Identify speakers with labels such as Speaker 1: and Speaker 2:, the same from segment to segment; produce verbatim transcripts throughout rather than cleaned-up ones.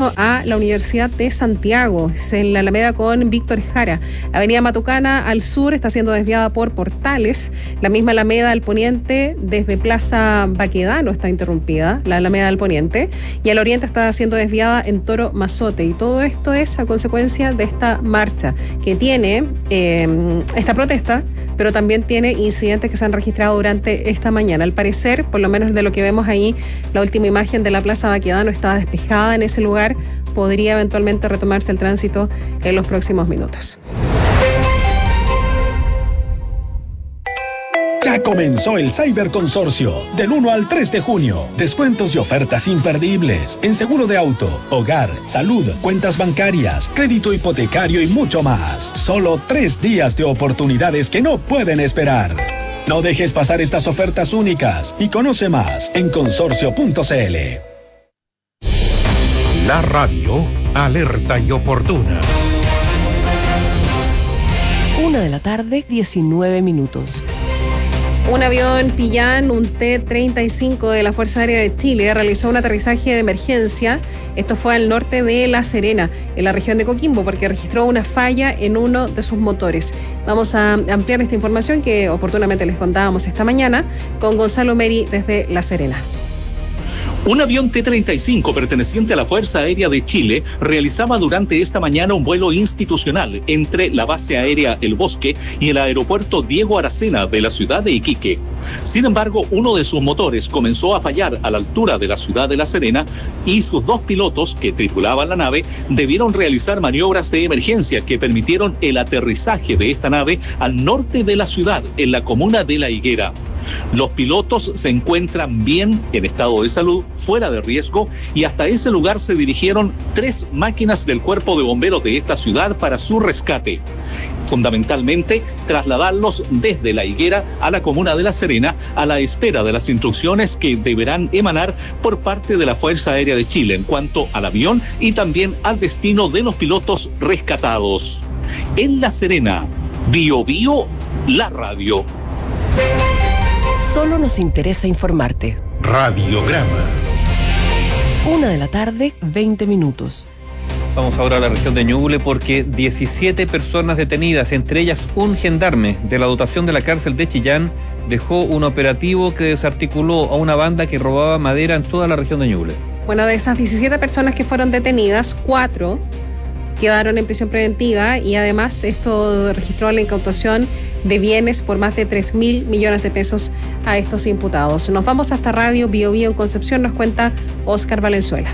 Speaker 1: camino a la Universidad de Santiago. Es en la Alameda con Víctor Jara. Avenida Matucana al sur está siendo desviada por Portales. La misma Alameda al poniente desde Plaza Baquedano está interrumpida, la Alameda al poniente. Y al oriente está siendo desviada en Toro Mazote. Y todo esto es a consecuencia de esta marcha que tiene eh, esta protesta, pero también tiene incidentes que se han registrado durante esta mañana. Al parecer, por lo menos de lo que vemos ahí, la última imagen de la Plaza Baquedano estaba despejada en ese lugar. Podría eventualmente retomarse el tránsito en los próximos minutos.
Speaker 2: Ya comenzó el Cyber Consorcio, del uno al tres de junio. Descuentos y ofertas imperdibles en seguro de auto, hogar, salud, cuentas bancarias, crédito hipotecario y mucho más. Solo tres días de oportunidades que no pueden esperar. No dejes pasar estas ofertas únicas y conoce más en consorcio punto c l.
Speaker 3: La radio, alerta y oportuna.
Speaker 4: Una de la tarde, diecinueve minutos.
Speaker 1: Un avión Pillán, un T treinta y cinco de la Fuerza Aérea de Chile, realizó un aterrizaje de emergencia. Esto fue al norte de La Serena, en la región de Coquimbo, porque registró una falla en uno de sus motores. Vamos a ampliar esta información que oportunamente les contábamos esta mañana con Gonzalo Meri desde La Serena.
Speaker 5: Un avión T treinta y cinco perteneciente a la Fuerza Aérea de Chile realizaba durante esta mañana un vuelo institucional entre la base aérea El Bosque y el aeropuerto Diego Aracena de la ciudad de Iquique. Sin embargo, uno de sus motores comenzó a fallar a la altura de la ciudad de La Serena y sus dos pilotos que tripulaban la nave debieron realizar maniobras de emergencia que permitieron el aterrizaje de esta nave al norte de la ciudad, en la comuna de La Higuera. Los pilotos se encuentran bien en estado de salud, fuera de riesgo, y hasta ese lugar se dirigieron tres máquinas del Cuerpo de Bomberos de esta ciudad para su rescate. Fundamentalmente, trasladarlos desde La Higuera a la comuna de La Serena a la espera de las instrucciones que deberán emanar por parte de la Fuerza Aérea de Chile en cuanto al avión y también al destino de los pilotos rescatados. En La Serena, Bio Bio, la radio.
Speaker 4: Solo nos interesa informarte.
Speaker 3: Radiograma.
Speaker 4: Una de la tarde, veinte minutos.
Speaker 6: Vamos ahora a la región de Ñuble porque diecisiete personas detenidas, entre ellas un gendarme de la dotación de la cárcel de Chillán, dejó un operativo que desarticuló a una banda que robaba madera en toda la región de Ñuble.
Speaker 1: Bueno, de esas diecisiete personas que fueron detenidas, cuatro quedaron en prisión preventiva y además esto registró la incautación de bienes por más de tres mil millones de pesos a estos imputados. Nos vamos hasta Radio Bio Bio en Concepción, nos cuenta Óscar Valenzuela.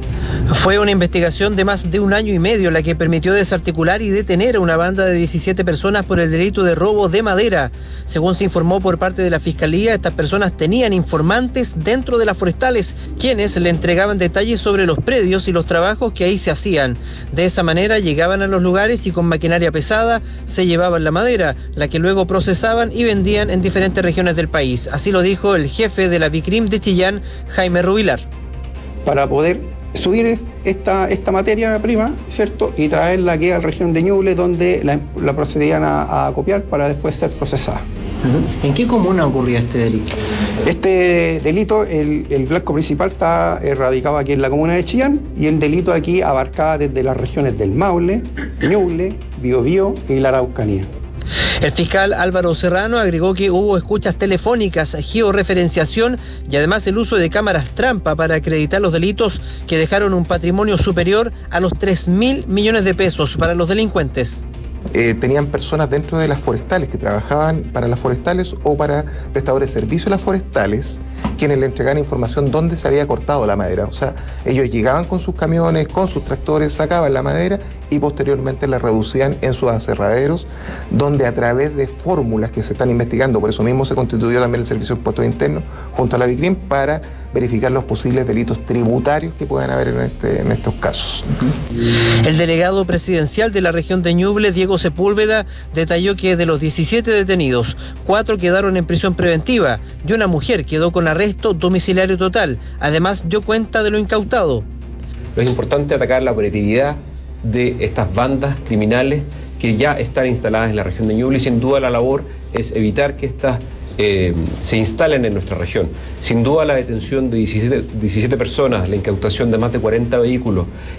Speaker 7: Fue una investigación de más de un año y medio la que permitió desarticular y detener a una banda de diecisiete personas por el delito de robo de madera. Según se informó por parte de la Fiscalía, estas personas tenían informantes dentro de las forestales, quienes le entregaban detalles sobre los predios y los trabajos que ahí se hacían. De esa manera llegaban a los lugares y con maquinaria pesada se llevaban la madera, la que luego procesaban y vendían en diferentes regiones del país. Así lo dijo el jefe de la BICRIM de Chillán, Jaime Rubilar.
Speaker 8: Para poder subir esta, esta materia prima, ¿cierto? Y traerla aquí a la región de Ñuble, donde la, la procedían a, a copiar para después ser procesada.
Speaker 7: Uh-huh. ¿En qué comuna ocurría este delito?
Speaker 8: Este delito, el, el blanco principal está radicado aquí en la comuna de Chillán y el delito aquí abarcaba desde las regiones del Maule, Ñuble, Biobío y la Araucanía.
Speaker 7: El fiscal Álvaro Serrano agregó que hubo escuchas telefónicas, georreferenciación y además el uso de cámaras trampa para acreditar los delitos que dejaron un patrimonio superior a los tres mil millones de pesos para los delincuentes.
Speaker 9: Eh, tenían personas dentro de las forestales que trabajaban para las forestales o para prestadores de servicios a las forestales, quienes le entregaban información dónde se había cortado la madera. O sea, ellos llegaban con sus camiones, con sus tractores, sacaban la madera y posteriormente la reducían en sus aserraderos, donde a través de fórmulas que se están investigando, por eso mismo se constituyó también el Servicio de Impuestos Internos junto a la BICRIM para verificar los posibles delitos tributarios que puedan haber en, este, en estos casos.
Speaker 7: El delegado presidencial de la región de Ñuble, Diego Sepúlveda, detalló que de los diecisiete detenidos, cuatro quedaron en prisión preventiva y una mujer quedó con arresto domiciliario total. Además, dio cuenta de lo incautado.
Speaker 10: Es importante atacar la operatividad de estas bandas criminales que ya están instaladas en la región de Ñuble y sin duda la labor es evitar que estas Eh, se instalen en nuestra región. Sin duda la detención de diecisiete, diecisiete personas, la incautación de más de cuarenta vehículos